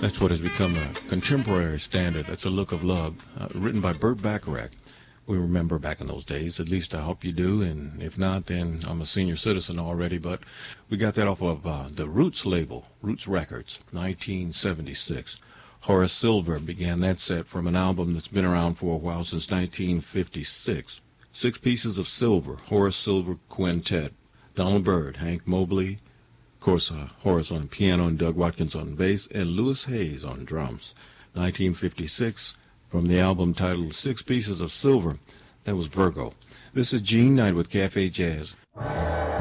That's what has become a contemporary standard. That's A Look of Love, written by Burt Bacharach. We remember back in those days. At least I hope you do, and if not, then I'm a senior citizen already. But we got that off of the Roots label, Roots Records, 1976. Horace Silver began that set from an album that's been around for a while, since 1956. 6 Pieces of Silver, Horace Silver Quintet. Donald Byrd, Hank Mobley, of course, Horace on piano and Doug Watkins on bass, and Louis Hayes on drums. 1956, from the album titled 6 Pieces of Silver, that was Virgo. This is Gene Knight with Cafe Jazz.